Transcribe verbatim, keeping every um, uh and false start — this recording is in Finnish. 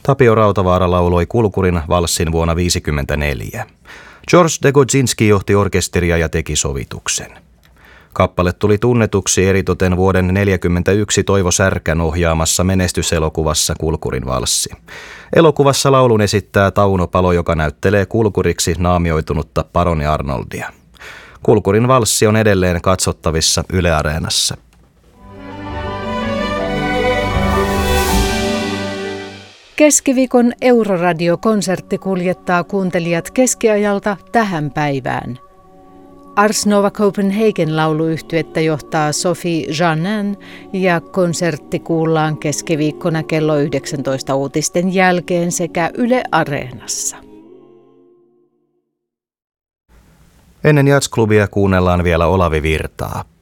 Tapio Rautavaara lauloi Kulkurin valssin vuonna tuhatyhdeksänsataaviisikymmentäneljä. George Degodzinski johti orkesteria ja teki sovituksen. Kappale tuli tunnetuksi eritoten vuoden tuhatyhdeksänsataaneljäkymmentäyksi Toivo Särkän ohjaamassa menestyselokuvassa Kulkurin valssi. Elokuvassa laulun esittää Tauno Palo, joka näyttelee kulkuriksi naamioitunutta paroni Arnoldia. Kulkurin valssi on edelleen katsottavissa Yle Areenassa. Keskiviikon Euroradio-konsertti kuljettaa kuuntelijat keskiajalta tähän päivään. Ars Nova Copenhagen lauluyhtyettä johtaa Sophie Jeannin ja konsertti kuullaan keskiviikkona kello yhdeksäntoista uutisten jälkeen sekä Yle Areenassa. Ennen jazzklubia kuunnellaan vielä Olavi Virtaa.